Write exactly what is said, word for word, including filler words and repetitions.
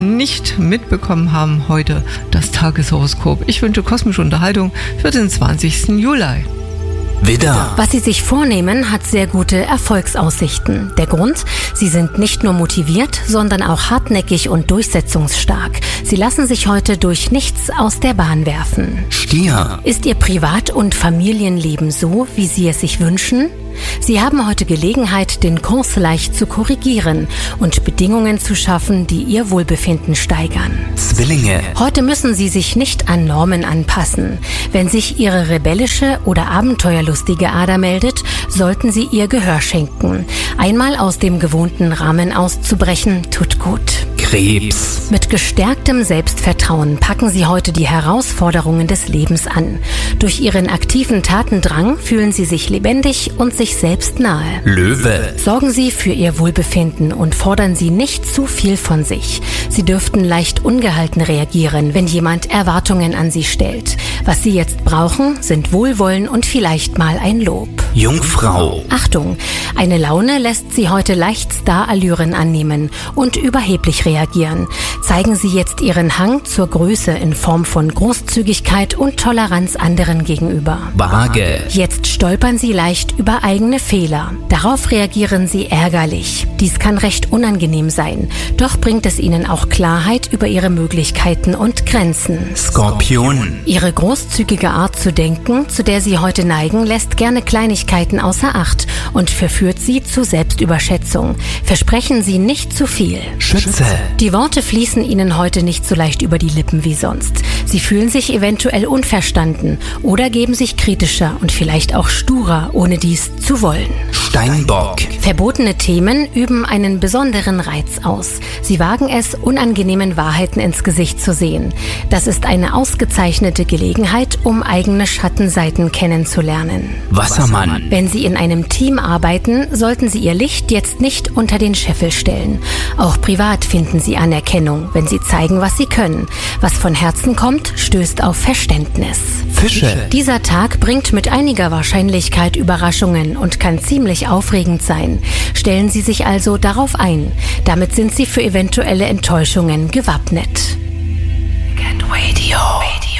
nicht mitbekommen haben, heute das Tageshoroskop. Ich wünsche kosmische Unterhaltung für den zwanzigsten Juli. Widder. Was Sie sich vornehmen, hat sehr gute Erfolgsaussichten. Der Grund? Sie sind nicht nur motiviert, sondern auch hartnäckig und durchsetzungsstark. Sie lassen sich heute durch nichts aus der Bahn werfen. Stier. Ist Ihr Privat- und Familienleben so, wie Sie es sich wünschen? Sie haben heute Gelegenheit, den Kurs leicht zu korrigieren und Bedingungen zu schaffen, die Ihr Wohlbefinden steigern. Zwillinge. Heute müssen Sie sich nicht an Normen anpassen. Wenn sich Ihre rebellische oder abenteuerlustige Ader meldet, sollten Sie ihr Gehör schenken. Einmal aus dem gewohnten Rahmen auszubrechen, tut gut. Krebs. Mit gestärktem Selbstvertrauen packen Sie heute die Herausforderungen des Lebens an. Durch Ihren aktiven Tatendrang fühlen Sie sich lebendig und sich selbst nahe. Löwe. Sorgen Sie für Ihr Wohlbefinden und fordern Sie nicht zu viel von sich. Sie dürften leicht ungehalten reagieren, wenn jemand Erwartungen an Sie stellt. Was Sie jetzt brauchen, sind Wohlwollen und vielleicht mal ein Lob. Jungfrau. Achtung, eine Laune lässt Sie heute leicht Starallüren annehmen und überheblich reagieren. Zeigen Sie jetzt Ihren Hang zur Größe in Form von Großzügigkeit und Toleranz anderen gegenüber. Waage. Jetzt stolpern Sie leicht über eigene Fehler. Darauf reagieren Sie ärgerlich. Dies kann recht unangenehm sein, doch bringt es Ihnen auch Klarheit über Ihre Möglichkeiten und Grenzen. Skorpion. Ihre großzügige Art zu denken, zu der Sie heute neigen, lässt gerne Kleinigkeiten außer Acht und verführt Sie zu Selbstüberschätzung. Versprechen Sie nicht zu viel. Schütze. Die Worte fließen Ihnen heute nicht so leicht über die Lippen wie sonst. Sie fühlen sich eventuell unverstanden oder geben sich kritischer und vielleicht auch sturer, ohne dies zu wollen. Steinbock. Verbotene Themen üben einen besonderen Reiz aus. Sie wagen es, unangenehmen Wahrheiten ins Gesicht zu sehen. Das ist eine ausgezeichnete Gelegenheit, um eigene Schattenseiten kennenzulernen. Wassermann. Wenn Sie in einem Team arbeiten, sollten Sie Ihr Licht jetzt nicht unter den Scheffel stellen. Auch privat finden Sie Anerkennung, wenn Sie zeigen, was Sie können. Was von Herzen kommt, stößt auf Verständnis. Fische. Dieser Tag bringt mit einiger Wahrscheinlichkeit Überraschungen und kann ziemlich aufregend sein. Stellen Sie sich also darauf ein. Damit sind Sie für eventuelle Enttäuschungen gewappnet. Radio.